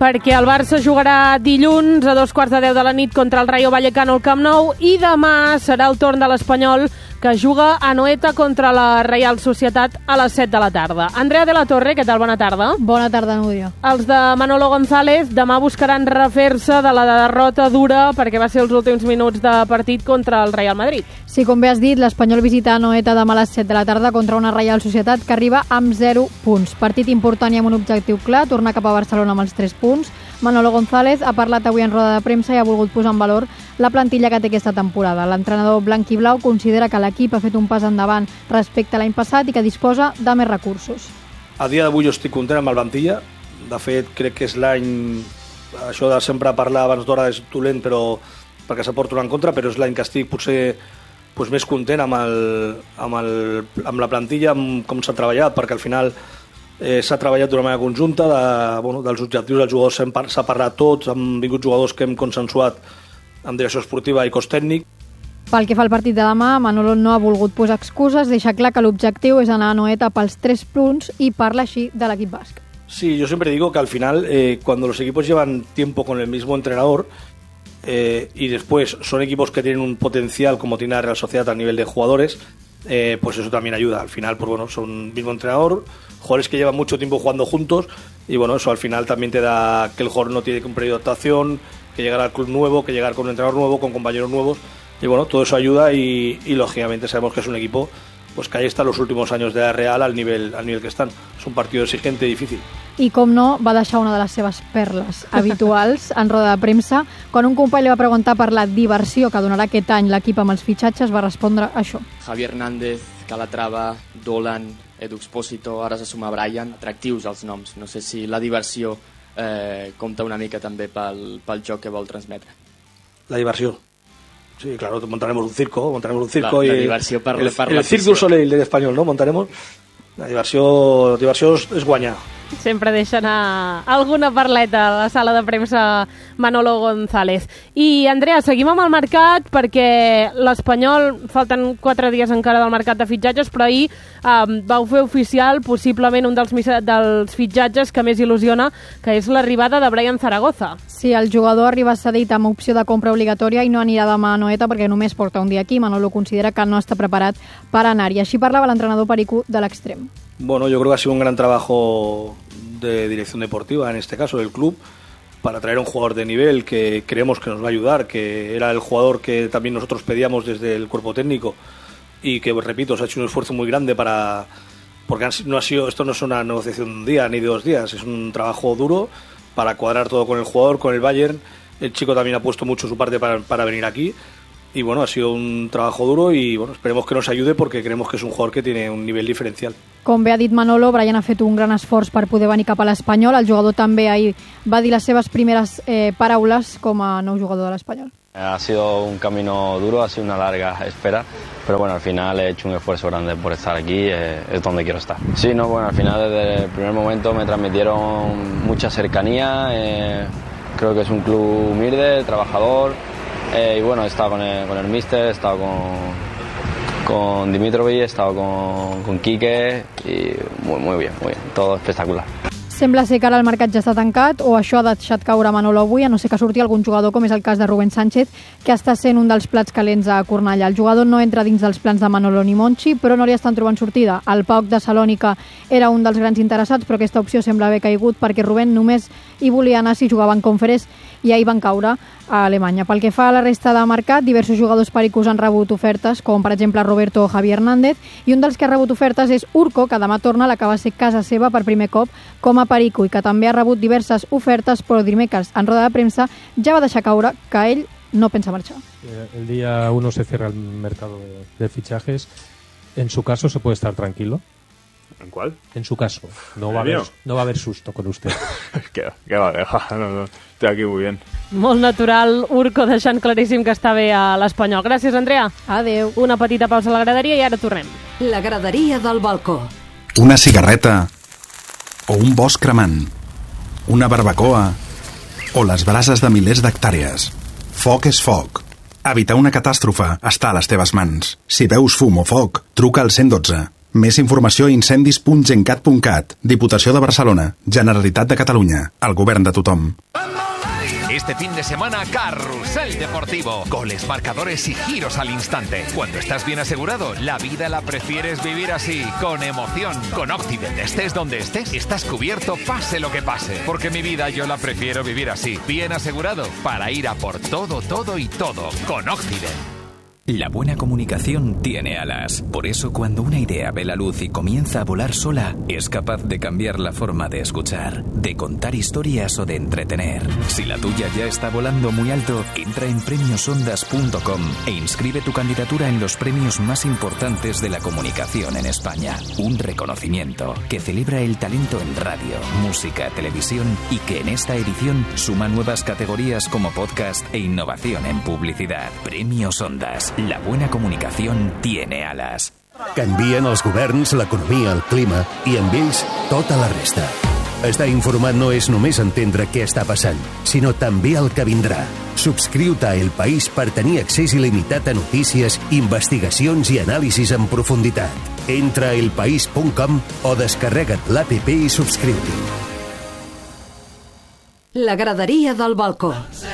perquè el Barça jugarà dilluns a 2:15 de la nit contra el Rayo Vallecano al Camp Nou i demà serà el torn de l'Espanyol, que juga a Anoeta contra la Reial Societat a les 7 de la tarda. Andrea de la Torre, què tal? Bona tarda. Bona tarda, Núria. Els de Manolo González demà buscaran refer-se de la derrota dura perquè va ser els últims minuts de partit contra el Real Madrid. Sí, com bé has dit, l'Espanyol visita Anoeta demà a les 7 de la tarda contra una Reial Societat que arriba amb 0 punts. Partit important i amb un objectiu clar, tornar cap a Barcelona amb els 3 punts. Manolo González ha parlat avui en roda de premsa i ha volgut posar en valor la plantilla que té aquesta temporada. L'entrenador blanc-i-blau considera que l'equip ha fet un pas endavant respecte a l'any passat i que disposa de més recursos. A dia d'avui jo estic content amb el plantilla. De fet, crec que és l'any... Això de sempre parlar abans d'hora és dolent, però perquè s'aporta una en contra, però és l'any que estic potser més content amb la plantilla, amb com s'ha treballat, perquè al final s'ha treballat d'una manera conjunta, dels objectius dels jugadors s'ha parlat tots, han vingut jugadors que hem consensuat amb direcció esportiva i cos tècnic. Pel que fa al partit de demà, Manolo no ha volgut posar excuses, deixa clar que l'objectiu és anar a Anoeta pels 3 punts i parla així de l'equip basc. Sí, yo siempre digo que al final, cuando los equipos llevan tiempo con el mismo entrenador y después son equipos que tienen un potencial como tiene la Real Sociedad a nivel de jugadores, pues eso también ayuda. Al final, pues bueno, son mismo entrenador, jugadores que llevan mucho tiempo jugando juntos y bueno, eso al final también te da que el jugador no tiene que un periodo de adaptación, que llegar al club nuevo, que llegar con un entrenador nuevo, con compañeros nuevos y bueno, todo eso ayuda y lógicamente sabemos que es un equipo pues que ahí están los últimos años de la Real al nivel que están. És un partit exigent i difícil. I com no, va deixar una de les seves perles habituals en roda de premsa. Quan un company li va preguntar per la diversió que donarà aquest any l'equip amb els fitxatges, va respondre això. Javier Hernández, Calatrava, Dolan, Edu Expósito, ara se suma Brian. Atractius els noms. No sé si la diversió compta una mica també pel joc que vol transmetre. La diversió. Sí, claro, montaremos un circo la y diversió per el Cirque du Soleil en español, ¿no? Montaremos. La diversió és guanyar. Sempre deixa anar alguna parleta a la sala de premsa Manolo González. I, Andrea, seguim amb el mercat perquè l'Espanyol, falten 4 dies encara del mercat de fitxatges, però ahir vau fer oficial possiblement un dels fitxatges que més il·lusiona, que és l'arribada de Brian Zaragoza. Sí, el jugador arriba cedit amb opció de compra obligatòria i no anirà demà a Anoeta perquè només porta un dia aquí. Manolo considera que no està preparat per anar-hi. Així parlava l'entrenador Perico de l'extrem. Bueno, yo creo que ha sido un gran trabajo de dirección deportiva, en este caso del club, para traer a un jugador de nivel que creemos que nos va a ayudar, que era el jugador que también nosotros pedíamos desde el cuerpo técnico y que, repito, se ha hecho un esfuerzo muy grande porque esto no es una negociación de un día ni de 2 días, es un trabajo duro para cuadrar todo con el jugador, con el Bayern. El chico también ha puesto mucho su parte para venir aquí. Y bueno, ha sido un trabajo duro y bueno, esperemos que nos ayude porque creemos que es un jugador que tiene un nivell diferencial. Com bé ha dit Manolo, Brian ha fet un gran esforç per poder venir cap a l'Espanyol. El jugador també ahir va dir les seves primeres paraules com a nou jugador de l'Espanyol. Ha sido un camino duro, ha sido una larga espera, pero bueno, al final he hecho un esfuerzo grande por estar aquí, es donde quiero estar. Sí, no, bueno, al final desde el primer momento me transmitieron mucha cercanía, creo que es un club humilde, trabajador. Y bueno, he estado con el míster, he estado con Dimitrovic, he estado con Quique y muy bien, todo espectacular. Sembla ser que ara el mercat ja està tancat o això ha deixat caure Manolo avui, a no ser que surti algun jugador, com és el cas de Rubén Sánchez, que està sent un dels plats calents a Cornellà. El jugador no entra dins dels plans de Manolo ni Monchi, però no li estan trobant sortida. El PAOK de Salònica era un dels grans interessats, però aquesta opció sembla haver caigut perquè Rubén només hi volia anar si jugava en Conference i ahir van caure a Alemanya. Pel que fa a la resta de mercat, diversos jugadors pericos han rebut ofertes, com per exemple Roberto o Javier Hernández, i un dels que ha rebut ofertes és Urco, que demà torna a la que va ser casa seva per primer cop com a perico i que també ha rebut diverses ofertes, però dimecres en roda de premsa ja va deixar caure que ell no pensa marxar. El día 1 se cierra el mercado de fichajes. En su caso se puede estar tranquilo. ¿En cuál? En su caso. No va a haber susto con usted. ¿Qué va? No, estoy aquí muy bien. Molt natural, Urco deixant claríssim que està bé a l'Espanyol. Gràcies, Andrea. Adeu. Una petita pausa a la graderia i ara tornem. La graderia del balcó. Una cigarreta o un bosc cremant, una barbacoa o les brases de milers d'hectàrees. Foc és foc. Evitar una catàstrofe està a les teves mans. Si veus fum o foc, truca al 112. Més informació a incendis.gencat.cat. Diputació de Barcelona. Generalitat de Catalunya. El govern de tothom. Este fin de semana, Carrusel Deportivo. Goles, marcadores y giros al instante. Cuando estás bien asegurado, la vida la prefieres vivir así, con emoción. Con Occident, estés donde estés, estás cubierto pase lo que pase. Porque mi vida yo la prefiero vivir así, bien asegurado, para ir a por todo, todo y todo. Con Occident. La buena comunicación tiene alas. Por eso, cuando una idea ve la luz y comienza a volar sola, es capaz de cambiar la forma de escuchar, de contar historias o de entretener. Si la tuya ya está volando muy alto, entra en premiosondas.com e inscribe tu candidatura en los premios más importantes de la comunicación en España. Un reconocimiento que celebra el talento en radio, música, televisión y que en esta edición suma nuevas categorías como podcast e innovación en publicidad. Premios Ondas. La buena comunicación tiene alas. Canvien els governs, l'economia, el clima i amb ells tota la resta. Estar informat no és només entendre què està passant, sinó també el que vindrà. Subscriu-te a El País per tenir accés il·limitat a notícies, investigacions i anàlisis en profunditat. Entra a elpaís.com o descarrega't l'APP i subscriu-t'hi. La graderia del balcó.